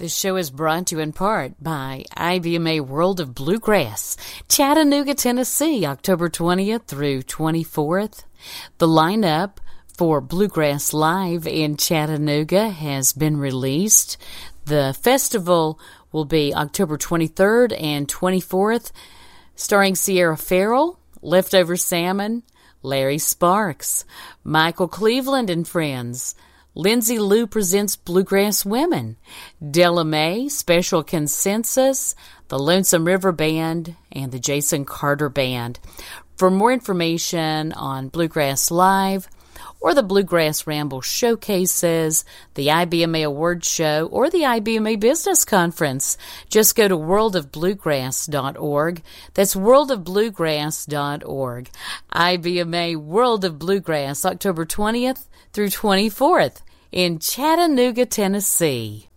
This show is brought to you in part by IBMA World of Bluegrass, Chattanooga, Tennessee, October 20th through 24th. The lineup for Bluegrass Live in Chattanooga has been released. The festival will be October 23rd and 24th, starring Sierra Farrell, Leftover Salmon, Larry Sparks, Michael Cleveland and Friends, Lindsay Lou presents Bluegrass Women, Della Mae, Special Consensus, the Lonesome River Band, and the Jason Carter Band. For more information on Bluegrass Live or the Bluegrass Ramble showcases, the IBMA Awards Show, or the IBMA Business Conference, just go to worldofbluegrass.org. That's worldofbluegrass.org. IBMA World of Bluegrass, October 20th through 24th in Chattanooga, Tennessee.